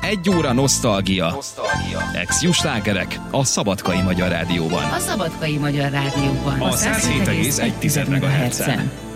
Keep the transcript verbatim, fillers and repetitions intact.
Egy óra nosztalgia. Ex-Jó slágerek a Szabadkai Magyar Rádióban. A Szabadkai Magyar Rádióban. A száz hét egész egy MHz-en.